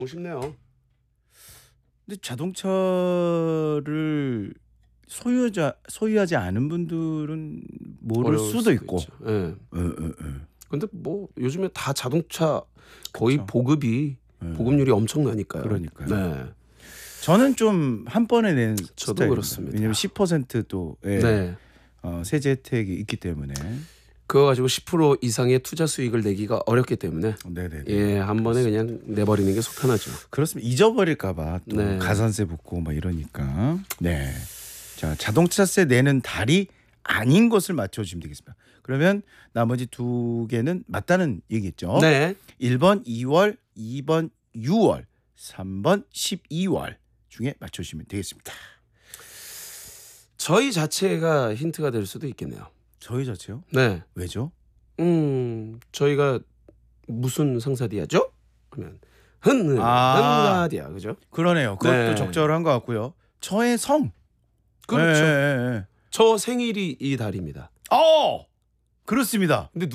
싶네요. 근데 자동차를 소유하지 않은 분들은 모를 어려울 수도 있고. 있죠. 예. 예. 근데 뭐 요즘에 다 자동차 거의 그쵸. 보급이 예. 보급률이 엄청나니까요. 그러니까요. 네. 저는 좀 한 번에 낸 저도 스타일입니다. 그렇습니다. 왜냐면 10%도 네. 세제 혜택이 있기 때문에. 그거 가지고 10% 이상의 투자 수익을 내기가 어렵기 때문에 네네네. 예, 한 번에 그냥 내버리는 게 속편하죠. 그렇습니다. 잊어버릴까봐 또 네. 가산세 붙고 막 이러니까. 네. 자, 자동차세 내는 달이 아닌 것을 맞춰주시면 되겠습니다. 그러면 나머지 두 개는 맞다는 얘기겠죠. 네. 1번 2월, 2번 6월, 3번 12월 중에 맞춰주시면 되겠습니다. 저희 자체가 힌트가 될 수도 있겠네요. 저희 자체요? 네. 왜죠? 저희가 무슨 상사디아죠? 그러면 흔가디아 그죠? 그러네요. 그것도 네. 적절한 것 같고요. 저의 성. 그렇죠. 예. 저 생일이 이 달입니다. 그렇습니다. 근데